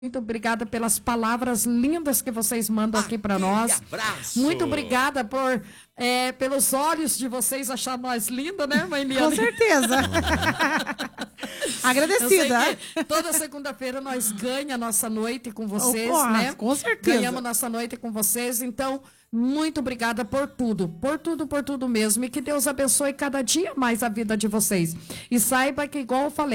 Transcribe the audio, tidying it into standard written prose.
Muito obrigada pelas palavras lindas que vocês mandam aqui para nós. Abraço. Muito obrigada pelos olhos de vocês achar nós linda, né, mãe Liane? Com certeza. Agradecida. Toda segunda-feira nós ganhamos a nossa noite com vocês, né? Com certeza. Ganhamos nossa noite com vocês, então muito obrigada por tudo mesmo. E que Deus abençoe cada dia mais a vida de vocês. E saiba que, igual eu falei,